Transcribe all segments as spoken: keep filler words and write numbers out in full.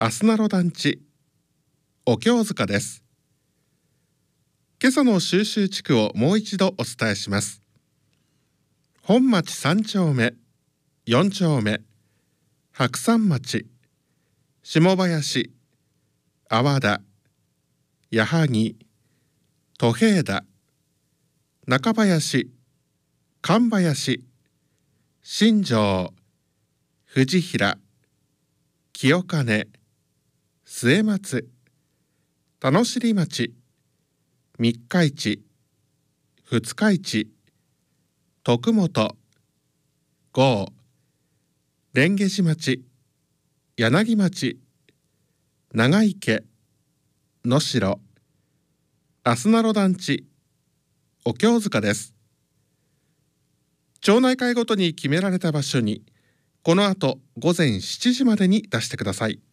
アスナロ団地お経塚です。今朝の収集地区をもう一度お伝えします。本町さん丁目、よん丁目、白山町、下林、阿波田、矢作、戸平田、中林、神林、新庄、藤平、清金、末松、田野尻町、三日市、二日市、徳本、郷、蓮華寺町、柳町、長池、能代、アスナロ団地お経塚です。町内会ごとに決められた場所にこの後午前しちじまでに出してください。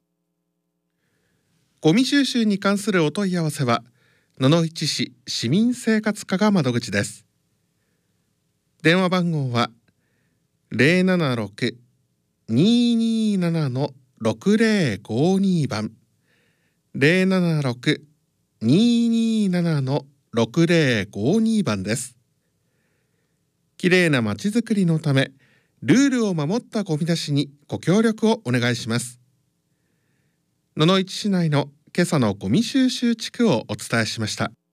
ゴミ収集に関するお問い合わせは野々市市市民生活課が窓口です。電話番号は ゼロななろく にーにーなな ろくゼロごに 番 ゼロななろく にーにーなな ろくゼロごに 番です。きれいなまちづくりのためルールを守ったゴミ出しにご協力をお願いします。野々市市内の今朝のゴミ収集地区をお伝えしました。